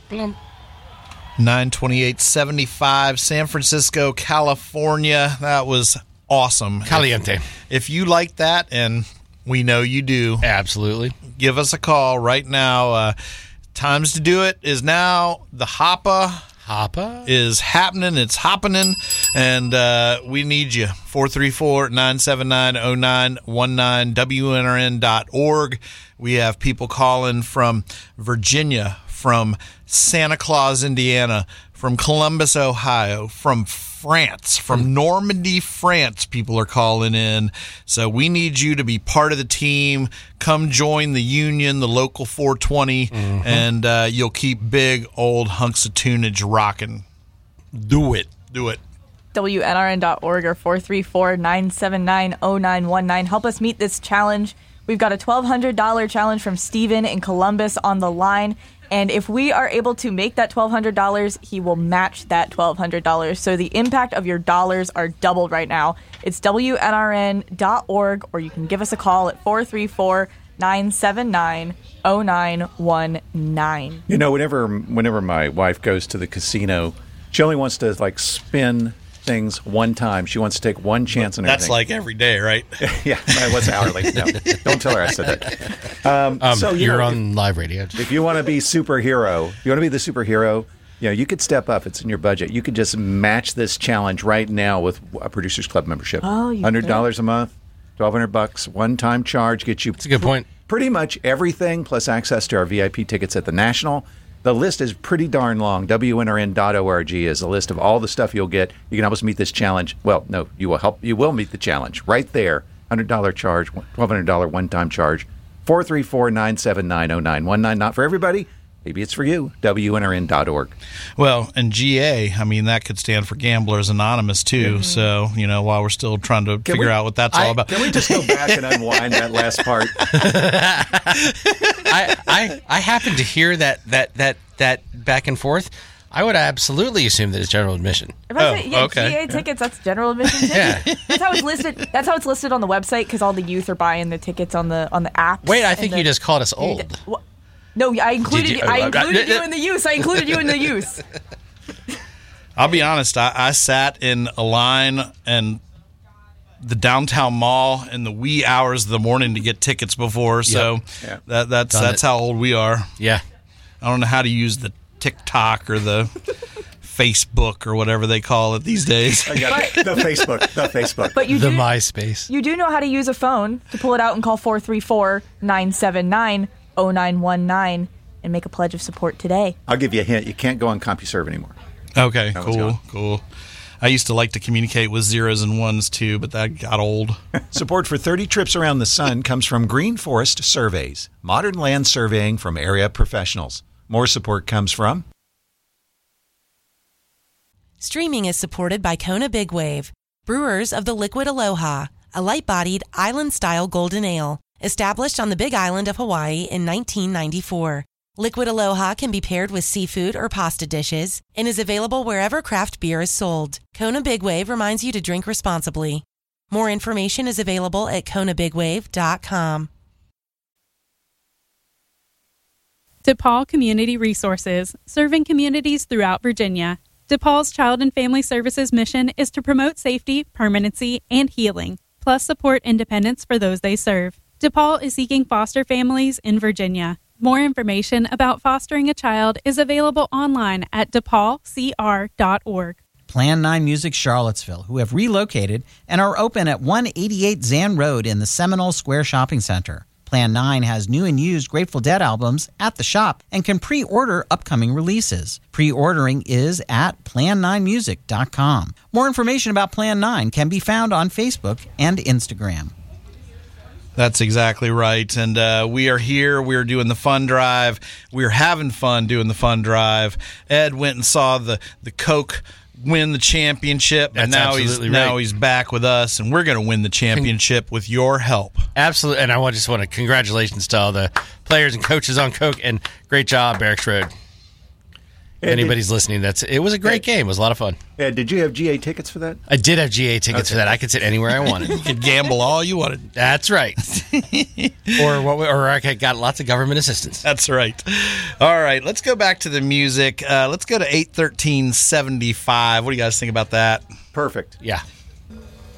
928.75, San Francisco, California. That was awesome. Caliente. If you like that, and we know you do, absolutely, give us a call right now. Times to do it is now. The Hoppa is happening. It's happening, and we need you. 434-979-0919, WNRN.org. We have people calling from Virginia, from Santa Claus, Indiana, from Columbus, Ohio, from France, from Normandy, France. People are calling in. So we need you to be part of the team. Come join the union, the local 420, and you'll keep big old hunks of tunage rocking. Do it. WNRN.org or 434-979-0919. Help us meet this challenge. We've got a $1,200 challenge from Steven in Columbus on the line. And if we are able to make that $1,200, he will match that $1,200. So the impact of your dollars are doubled right now. It's WNRN.org, or you can give us a call at 434-979-0919. You know, whenever my wife goes to the casino, she only wants to, spin things one time. She wants to take one chance on everything. That's like every day, right? Yeah, what's hourly? No, don't tell her I said that. So you're on live radio. If you want to be the superhero, you could step up. It's in your budget. You could just match this challenge right now with a Producers Club membership. $100 a month, $1,200, one-time charge gets you. That's a good point. Pretty much everything, plus access to our VIP tickets at the National. The list is pretty darn long. WNRN.org is a list of all the stuff you'll get. You can help us meet this challenge. Well, no, you will meet the challenge right there. $100 charge, $1,200 one-time charge. 434-979-0919. Not for everybody. Maybe it's for you. WNRN.org. Well, and GA, that could stand for Gamblers Anonymous, too. Mm-hmm. So, while we're still trying to figure out what that's all about. Can we just go back and unwind that last part? I happen to hear that back and forth. I would absolutely assume that it's general admission. Okay. GA tickets, that's general admission tickets. Yeah. That's how it's listed. That's how it's listed on the website, because all the youth are buying the tickets on the apps. Wait, I think you just called us old. No, I included you in the use. I included you in the use. I'll be honest. I sat in a line and the downtown mall in the wee hours of the morning to get tickets before. So that's how old we are. Yeah. I don't know how to use the TikTok or the Facebook or whatever they call it these days. The Facebook. But the MySpace. You do know how to use a phone to pull it out and call 434-979-0919 and make a pledge of support today. I'll give you a hint. You can't go on CompuServe anymore. Okay, cool. I used to like to communicate with zeros and ones too, but that got old. Support for 30 Trips Around the Sun comes from Green Forest Surveys, modern land surveying from area professionals. More support comes from... Streaming is supported by Kona Big Wave, brewers of the Liquid Aloha, a light-bodied island-style golden ale, established on the Big Island of Hawaii in 1994. Liquid Aloha can be paired with seafood or pasta dishes and is available wherever craft beer is sold. Kona Big Wave reminds you to drink responsibly. More information is available at konabigwave.com. DePaul Community Resources, serving communities throughout Virginia. DePaul's Child and Family Services mission is to promote safety, permanency, and healing, plus support independence for those they serve. DePaul is seeking foster families in Virginia. More information about fostering a child is available online at depaulcr.org. Plan 9 Music Charlottesville, who have relocated and are open at 188 Zan Road in the Seminole Square Shopping Center. Plan 9 has new and used Grateful Dead albums at the shop and can pre-order upcoming releases. Pre-ordering is at plan9music.com. More information about Plan 9 can be found on Facebook and Instagram. That's exactly right. And we are here. We're doing the fun drive. We're having fun doing the fun drive. Ed went and saw the Coke win the championship, and now he's back with us, and we're going to win the championship with your help. Absolutely, and I just want to congratulations to all the players and coaches on Coke, and great job, Barracks Road. If anybody's listening, it was a great game. It was a lot of fun. Did you have GA tickets for that? I did have GA tickets for that. I could sit anywhere I wanted. You could gamble all you wanted. That's right. or I got lots of government assistance. That's right. All right, let's go back to the music. Let's go to 81375. What do you guys think about that? Perfect. Yeah.